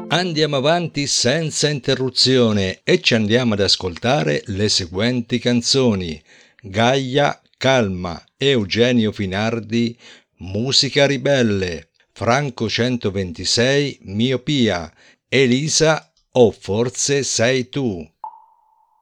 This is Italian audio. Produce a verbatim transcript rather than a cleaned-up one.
Andiamo avanti senza interruzione e ci andiamo ad ascoltare le seguenti canzoni: Gaia Calma, Eugenio Finardi, Musica ribelle, Franco centoventisei, Miopia, Elisa o forse sei tu.